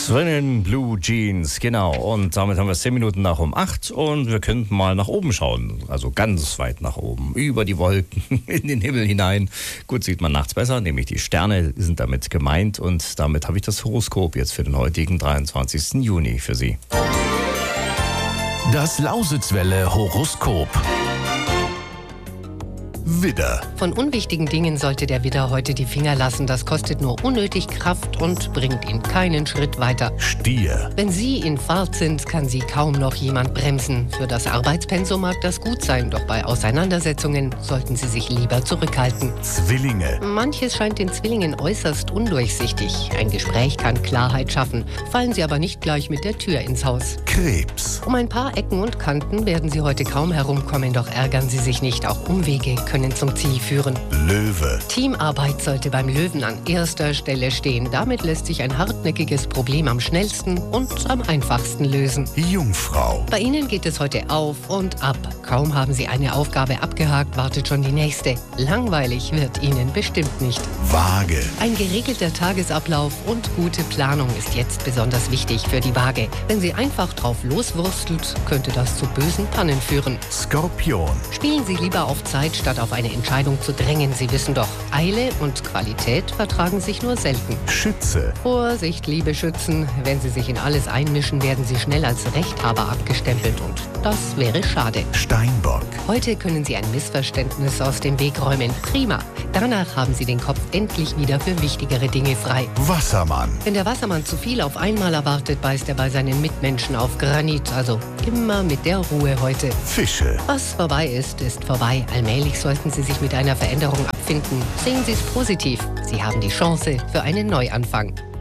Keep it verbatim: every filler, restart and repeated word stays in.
Swingin' Blue Jeans, genau. Und damit haben wir zehn Minuten nach um acht und wir könnten mal nach oben schauen. Also ganz weit nach oben, über die Wolken, in den Himmel hinein. Gut, sieht man nachts besser, nämlich die Sterne sind damit gemeint. Und damit habe ich das Horoskop jetzt für den heutigen dreiundzwanzigsten Juni für Sie. Das Lausitzwelle Horoskop. Widder. Von unwichtigen Dingen sollte der Widder heute die Finger lassen. Das kostet nur unnötig Kraft und bringt ihn keinen Schritt weiter. Stier. Wenn Sie in Fahrt sind, kann Sie kaum noch jemand bremsen. Für das Arbeitspensum mag das gut sein, doch bei Auseinandersetzungen sollten Sie sich lieber zurückhalten. Zwillinge. Manches scheint den Zwillingen äußerst undurchsichtig. Ein Gespräch kann Klarheit schaffen. Fallen Sie aber nicht gleich mit der Tür ins Haus. Krebs. Um ein paar Ecken und Kanten werden Sie heute kaum herumkommen, doch ärgern Sie sich nicht. Auch Umwege können zum Ziel führen. Löwe. Teamarbeit sollte beim Löwen an erster Stelle stehen. Damit lässt sich ein hartnäckiges Problem am schnellsten und am einfachsten lösen. Jungfrau. Bei Ihnen geht es heute auf und ab. Kaum haben Sie eine Aufgabe abgehakt, wartet schon die nächste. Langweilig wird Ihnen bestimmt nicht. Waage. Ein geregelter Tagesablauf und gute Planung ist jetzt besonders wichtig für die Waage. Wenn sie einfach drauf loswurstelt, könnte das zu bösen Pannen führen. Skorpion. Spielen Sie lieber auf Zeit, statt auf eine Entscheidung zu drängen. Sie wissen doch, Eile und Qualität vertragen sich nur selten. Schütze. Vorsicht, liebe Schützen. Wenn Sie sich in alles einmischen, werden Sie schnell als Rechthaber abgestempelt und das wäre schade. Steinbock. Heute können Sie ein Missverständnis aus dem Weg räumen. Prima. Danach haben Sie den Kopf endlich wieder für wichtigere Dinge frei. Wassermann. Wenn der Wassermann zu viel auf einmal erwartet, beißt er bei seinen Mitmenschen auf Granit. Also immer mit der Ruhe heute. Fische. Was vorbei ist, ist vorbei. Allmählich sollten Sie sich mit einer Veränderung abfinden. Sehen Sie es positiv. Sie haben die Chance für einen Neuanfang.